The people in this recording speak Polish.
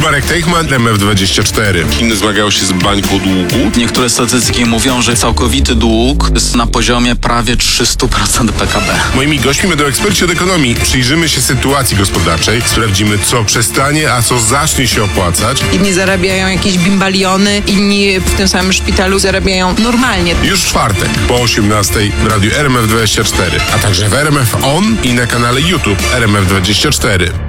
Marek Teichman, RMF24. Chiny zmagają się z bańką długu. Niektóre statystyki mówią, że całkowity dług jest na poziomie prawie 300% PKB. Moimi gośćmi będą eksperci od ekonomii. Przyjrzymy się sytuacji gospodarczej, sprawdzimy, co przestanie, a co zacznie się opłacać. Inni zarabiają jakieś bimbaliony, inni w tym samym szpitalu zarabiają normalnie. Już w czwartek po 18:00 w radiu RMF24, a także w RMF On i na kanale YouTube RMF24.